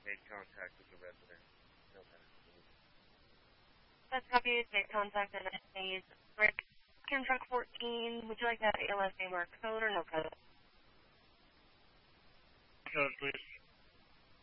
made contact with the resident. No pass. That's copy. Made contact and needs Rick. Cam truck 14. Would you like that ALS name or code or no code? Code, please.